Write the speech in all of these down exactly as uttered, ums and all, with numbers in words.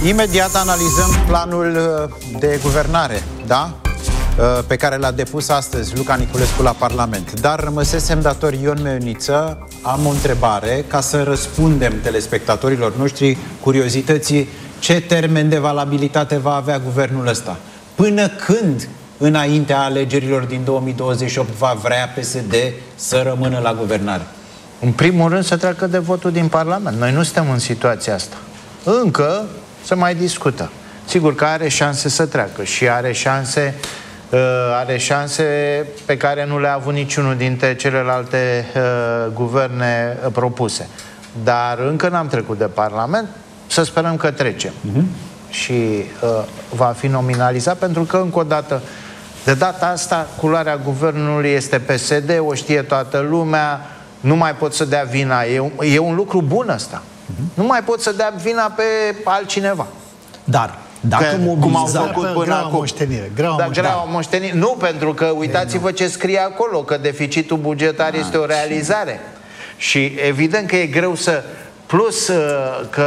Imediat analizăm planul de guvernare, da? Pe care l-a depus astăzi Luca Niculescu la Parlament. Dar rămăsesem dator Ion Meuniță. Am o întrebare ca să răspundem telespectatorilor noștri curiozității: ce termen de valabilitate va avea guvernul ăsta? Până când, înaintea alegerilor din două mii douăzeci și opt, va vrea P S D să rămână la guvernare? În primul rând să treacă de votul din Parlament. Noi nu suntem în situația asta. Încă se mai discută. Sigur că are șanse să treacă și are șanse, uh, are șanse pe care nu le-a avut niciunul dintre celelalte uh, guverne uh, propuse. Dar încă n-am trecut de Parlament, să sperăm că trecem. Uh-huh. Și uh, va fi nominalizat, pentru că, încă o dată, de data asta, culoarea guvernului este P S D, o știe toată lumea, nu mai pot să dea vina. E un, e un lucru bun ăsta. Uh-huh. Nu mai pot să dea vina pe altcineva. Dar, dacă că, mobilizarea... cum au făcut până acum. Moștenire, greaua da, moștenire. greaua moștenire. Nu, pentru că uitați-vă ce scrie acolo, că deficitul bugetar este o realizare. Și evident că e greu să... Plus că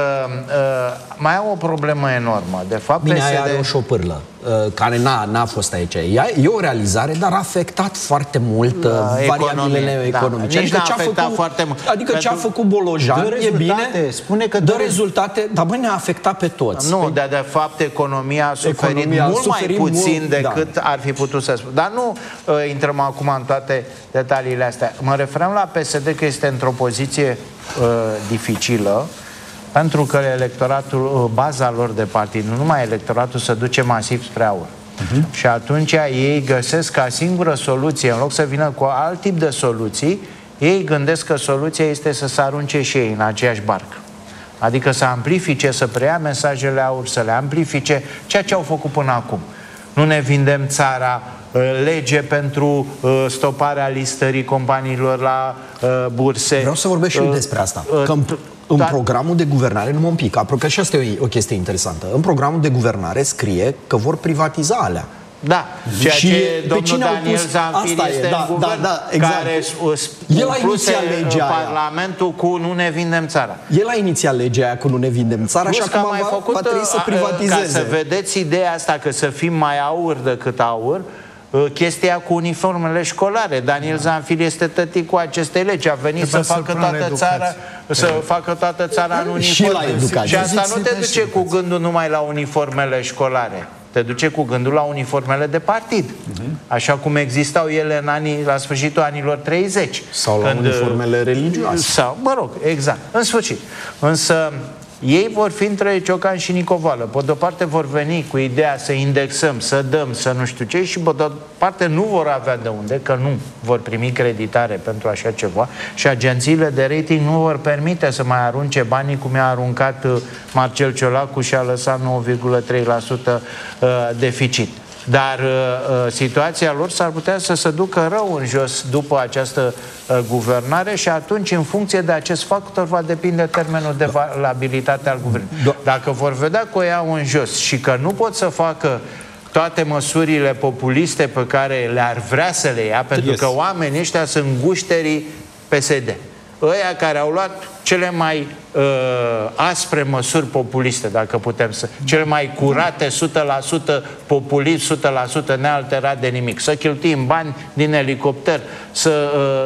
uh, mai am o problemă enormă. De fapt, Bine, P S D... aia are o șopârlă uh, care n-a, n-a fost aici. Ea, e o realizare, dar a afectat foarte mult uh, variabilele economice. Da, adică ce a făcut, foarte mult. Adică pentru... ce a făcut Bolojan, e bine, spune că dă rezultate, dar băi, ne-a afectat pe toți. Nu, dar de fapt economia a suferit economia mult a suferit mai puțin mult, decât da. ar fi putut să spun. Dar nu uh, intrăm acum în toate detaliile astea. Mă referam la P S D că este într-o poziție uh, dificilă, pentru că electoratul, baza lor de partid, nu numai electoratul, se duce masiv spre aur. Uh-huh. Și atunci ei găsesc ca singură soluție, în loc să vină cu alt tip de soluții, ei gândesc că soluția este să se arunce și ei în aceeași barcă. Adică să amplifice, să preia mesajele aur, să le amplifice, ceea ce au făcut până acum. Nu ne vindem țara, lege pentru stoparea listării companiilor la burse. Vreau să vorbesc și eu despre asta. Că în, în dar... programul de guvernare, nu mă un pic, apropo că și asta e o chestie interesantă. În programul de guvernare scrie că vor privatiza alea. Da, ceea și ce domnul Daniel pus... Zanfir este e, da, în guvern, da, da, exact. care El a inițiat legea Parlamentul aia. Cu nu ne vindem țara. El a inițiat legea aia cu nu ne vindem țara și acum mai va, făcut, va trebui să privatizeze. Ca să vedeți ideea asta, că să fim mai aur decât aur, chestia cu uniformele școlare. Daniel Zanfir este tăticul acestei legi. A venit să facă toată țara, să facă toată țara în uniforme. Și asta nu te duce cu gândul numai la uniformele școlare. Te duce cu gândul la uniformele de partid. Așa cum existau ele în anii, la sfârșitul anilor treizeci. Sau la când, uniformele religioase. Sau, mă rog, exact. În sfârșit. Însă ei vor fi între Ciocan și Nicovală. Pe de-o parte vor veni cu ideea să indexăm, să dăm, să nu știu ce, și pe de-o parte nu vor avea de unde, că nu vor primi creditare pentru așa ceva și agențiile de rating nu vor permite să mai arunce banii cum i-a aruncat Marcel Ciolacu și a lăsat nouă virgulă trei la sută deficit. Dar uh, situația lor s-ar putea să se ducă rău în jos după această uh, guvernare și atunci, în funcție de acest factor, va depinde termenul de valabilitate al guvernului. Da. Dacă vor vedea că o iau în jos și că nu pot să facă toate măsurile populiste pe care le-ar vrea să le ia, pentru yes. că oamenii ăștia sunt gușterii P S D. Ăia care au luat cele mai uh, aspre măsuri populiste, dacă putem să... Cele mai curate, o sută la sută populist, o sută la sută nealterat de nimic. Să cheltuim bani din elicopter, să... Uh,